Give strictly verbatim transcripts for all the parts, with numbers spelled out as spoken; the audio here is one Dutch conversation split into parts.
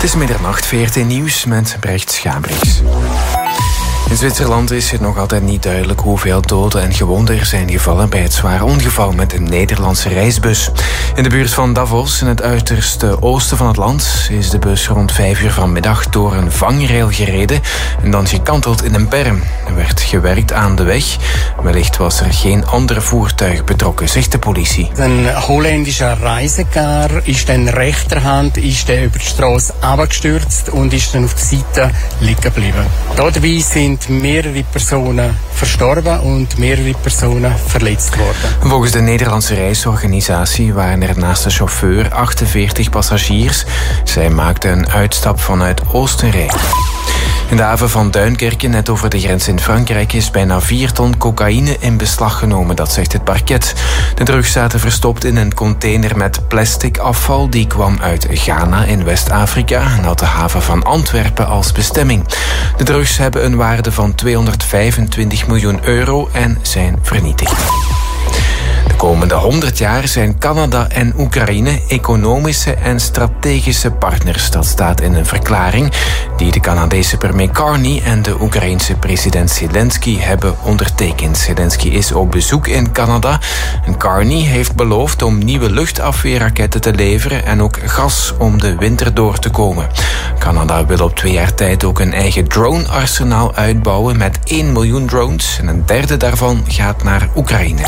Het is middernacht, V R T Nieuws met Brecht Schabrix. In Zwitserland is het nog altijd niet duidelijk hoeveel doden en gewonden er zijn gevallen bij het zware ongeval met een Nederlandse reisbus. In de buurt van Davos, in het uiterste oosten van het land, is de bus rond vijf uur vanmiddag door een vangrail gereden en dan gekanteld in een berm. Er werd gewerkt aan de weg. Wellicht was er geen ander voertuig betrokken, zegt de politie. Een Holländischer Reisecar ist in rechterhand ist er über die Straße abgestürzt und ist dann auf die Seite liegen geblieben. Dabei sind mehrere personen verstorben en mehrere personen verletzt worden. Volgens de Nederlandse reisorganisatie waren er naast de chauffeur achtenveertig passagiers. Zij maakten een uitstap vanuit Oostenrijk. In de haven van Duinkerke, net over de grens in Frankrijk, is bijna vier ton cocaïne in beslag genomen, dat zegt het parket. De drugs zaten verstopt in een container met plastic afval. Die kwam uit Ghana in West-Afrika en had de haven van Antwerpen als bestemming. De drugs hebben een waarde van tweehonderdvijfentwintig miljoen euro en zijn vernietigd. De komende honderd jaar zijn Canada en Oekraïne economische en strategische partners. Dat staat in een verklaring die de Canadese premier Carney en de Oekraïense president Zelensky hebben ondertekend. Zelensky is op bezoek in Canada en Carney heeft beloofd om nieuwe luchtafweerraketten te leveren en ook gas om de winter door te komen. Canada wil op twee jaar tijd ook een eigen drone-arsenaal uitbouwen met één miljoen drones en een derde daarvan gaat naar Oekraïne.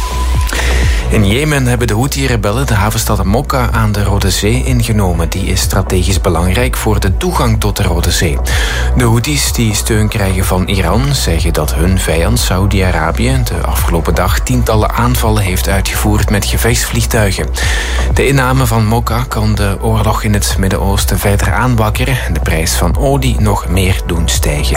In Jemen hebben de Houthi-rebellen de havenstad Mokka aan de Rode Zee ingenomen. Die is strategisch belangrijk voor de toegang tot de Rode Zee. De Houthis, die steun krijgen van Iran, zeggen dat hun vijand Saudi-Arabië de afgelopen dag tientallen aanvallen heeft uitgevoerd met gevechtsvliegtuigen. De inname van Mokka kan de oorlog in het Midden-Oosten verder aanwakkeren en de prijs van olie nog meer doen stijgen.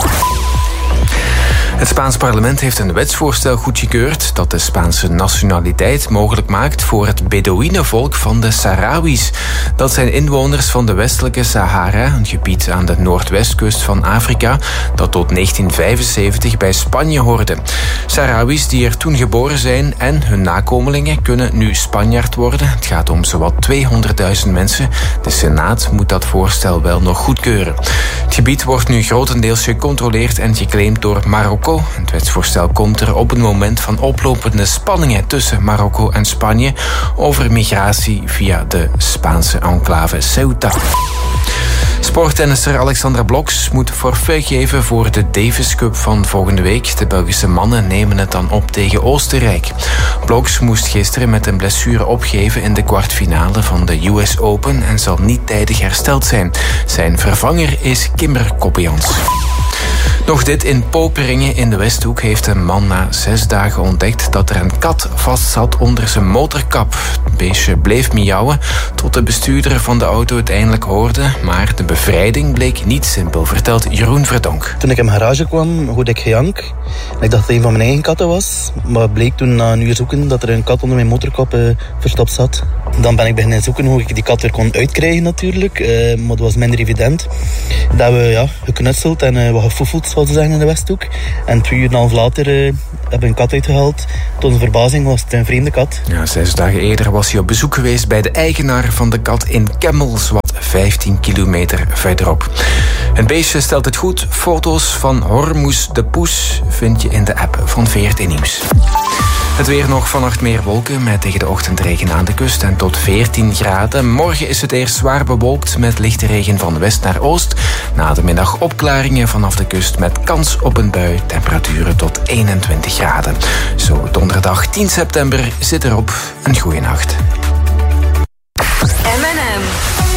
Het Spaans parlement heeft een wetsvoorstel goedgekeurd dat de Spaanse nationaliteit mogelijk maakt voor het Bedouinenvolk van de Sahrawis. Dat zijn inwoners van de westelijke Sahara, een gebied aan de noordwestkust van Afrika, dat tot negentien vijfenzeventig bij Spanje hoorde. Sahrawis die er toen geboren zijn en hun nakomelingen kunnen nu Spanjaard worden. Het gaat om zowat tweehonderdduizend mensen. De Senaat moet dat voorstel wel nog goedkeuren. Het gebied wordt nu grotendeels gecontroleerd en geclaimd door Marokko. Het wetsvoorstel komt er op een moment van oplopende spanningen tussen Marokko en Spanje over migratie via de Spaanse enclave Ceuta. Sporttennisser Alexandra Bloks moet forfait geven voor de Davis Cup van volgende week. De Belgische mannen nemen het dan op tegen Oostenrijk. Bloks moest gisteren met een blessure opgeven in de kwartfinale van de U S Open en zal niet tijdig hersteld zijn. Zijn vervanger is Kimber Koppejans. Nog dit, in Poperingen in de Westhoek heeft een man na zes dagen ontdekt dat er een kat vastzat onder zijn motorkap. Het beestje bleef miauwen tot de bestuurder van de auto het eindelijk hoorde, maar de bevrijding bleek niet simpel, vertelt Jeroen Verdonk. Toen ik in mijn garage kwam, hoorde ik gejank. En ik dacht dat het een van mijn eigen katten was, maar het bleek toen na een uur zoeken dat er een kat onder mijn motorkap uh, verstopt zat. Dan ben ik beginnen zoeken hoe ik die kat weer kon uitkrijgen natuurlijk, uh, maar het was minder evident. Dat we ja, geknutseld en uh, wat gefoefeld, zoals ze zeggen in de Westhoek. En twee uur en een half later uh, hebben we een kat uitgehaald. Tot onze verbazing was het een vreemde kat. Ja, zes dagen eerder was hij op bezoek geweest bij de eigenaar van de kat in Kemmels, wat vijftien kilometer verderop. Het beestje stelt het goed. Foto's van Hormoes de Poes vind je in de app van V R T Nieuws. Het weer nog, vannacht meer wolken met tegen de ochtend regen aan de kust en tot veertien graden. Morgen is het eerst zwaar bewolkt met lichte regen van west naar oost. Na de middag opklaringen vanaf de kust met kans op een bui. Temperaturen tot eenentwintig graden. Zo donderdag tien september zit erop. Een goeie nacht. M en M.